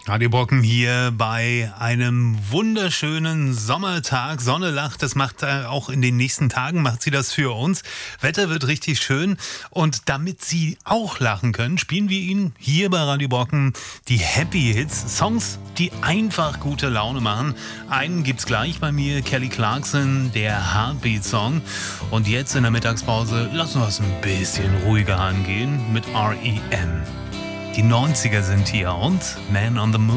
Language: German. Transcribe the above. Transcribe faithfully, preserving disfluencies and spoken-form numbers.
Radio Brocken hier bei einem wunderschönen Sommertag. Sonne lacht, das macht äh, auch in den nächsten Tagen, macht sie das für uns. Wetter wird richtig schön und damit Sie auch lachen können, spielen wir Ihnen hier bei Radio Brocken die Happy Hits. Songs, die einfach gute Laune machen. Einen gibt's gleich bei mir, Kelly Clarkson, der Heartbeat-Song. Und jetzt in der Mittagspause lassen wir es ein bisschen ruhiger angehen mit R E M. Die neunziger sind hier und Man on the Moon.